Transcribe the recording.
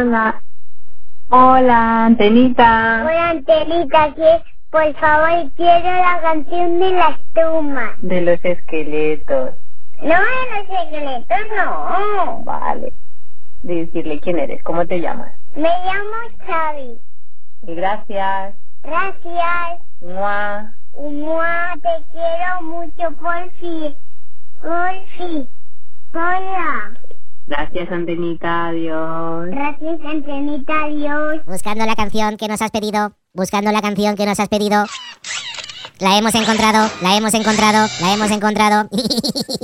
Hola. Hola, Antenita. Hola, Antenita, que por favor quiero la canción de las tumbas. De los esqueletos. No, de los esqueletos no. Vale. Decirle quién eres, cómo te llamas. Me llamo Xavi. Y gracias. Gracias. ¡Mua! Mua, te quiero mucho, Porfi. Porfi. Hola. Gracias, Antenita. Adiós. Gracias, Antenita, adiós. Buscando la canción que nos has pedido. Buscando la canción que nos has pedido. La hemos encontrado, la hemos encontrado, la hemos encontrado.